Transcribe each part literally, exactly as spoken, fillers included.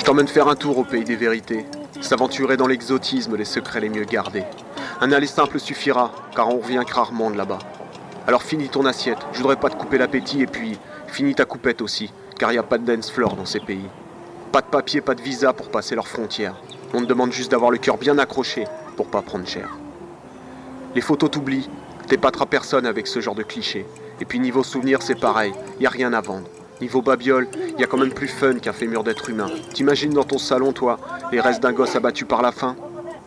Je t'emmène faire un tour au pays des vérités, s'aventurer dans l'exotisme, les secrets les mieux gardés. Un aller simple suffira, car on revient que rarement de là-bas. Alors finis ton assiette, je voudrais pas te couper l'appétit, et puis finis ta coupette aussi, car y a pas de dance floor dans ces pays. Pas de papier, pas de visa pour passer leurs frontières. On te demande juste d'avoir le cœur bien accroché pour pas prendre cher. Les photos t'oublient, t'épateras personne avec ce genre de clichés. Et puis niveau souvenirs c'est pareil, y a rien à vendre. Niveau babiole, y a quand même plus fun qu'un fémur d'être humain. T'imagines dans ton salon, toi, les restes d'un gosse abattu par la faim?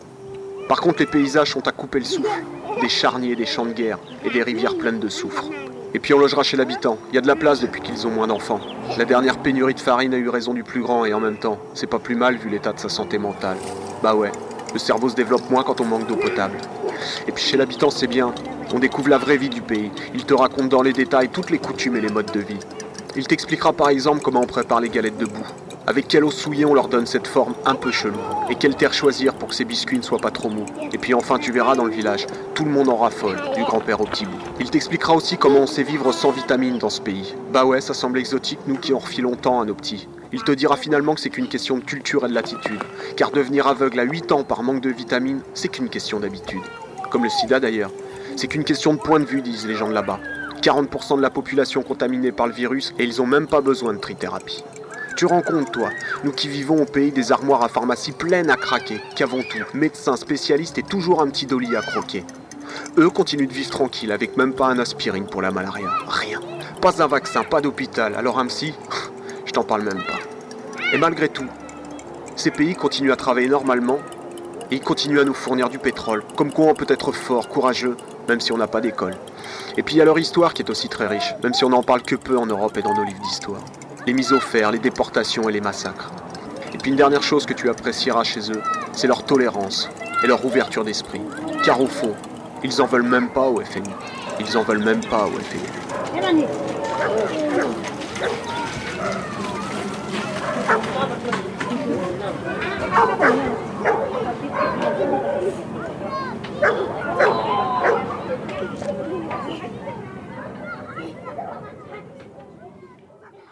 Par contre, les paysages sont à couper le souffle. Des charniers, des champs de guerre et des rivières pleines de soufre. Et puis on logera chez l'habitant. Y a de la place depuis qu'ils ont moins d'enfants. La dernière pénurie de farine a eu raison du plus grand et en même temps, c'est pas plus mal vu l'état de sa santé mentale. Bah ouais, le cerveau se développe moins quand on manque d'eau potable. Et puis chez l'habitant, c'est bien. On découvre la vraie vie du pays. Il te raconte dans les détails toutes les coutumes et les modes de vie. Il t'expliquera par exemple comment on prépare les galettes de boue. Avec quel eau souillée on leur donne cette forme un peu chelou. Et quelle terre choisir pour que ces biscuits ne soient pas trop mous. Et puis enfin tu verras dans le village, tout le monde en raffole, du grand-père au petit bout. Il t'expliquera aussi comment on sait vivre sans vitamines dans ce pays. Bah ouais, ça semble exotique, nous qui en refit longtemps à nos petits. Il te dira finalement que c'est qu'une question de culture et de latitude. Car devenir aveugle à huit ans par manque de vitamines, c'est qu'une question d'habitude. Comme le sida d'ailleurs. C'est qu'une question de point de vue, disent les gens de là-bas. quarante pour cent de la population contaminée par le virus et ils ont même pas besoin de trithérapie. Tu rends compte, toi, nous qui vivons au pays des armoires à pharmacie pleines à craquer, qu'avons tout, médecins, spécialistes et toujours un petit dolly à croquer. Eux continuent de vivre tranquilles avec même pas un aspirine pour la malaria. Rien. Pas un vaccin, pas d'hôpital. Alors un psy, je t'en parle même pas. Et malgré tout, ces pays continuent à travailler normalement et ils continuent à nous fournir du pétrole. Comme quoi on peut être fort, courageux, même si on n'a pas d'école. Et puis il y a leur histoire qui est aussi très riche, même si on n'en parle que peu en Europe et dans nos livres d'histoire. Les mises au fer, les déportations et les massacres. Et puis une dernière chose que tu apprécieras chez eux, c'est leur tolérance et leur ouverture d'esprit. Car au fond, ils en veulent même pas au F M I. Ils en veulent même pas au F M I.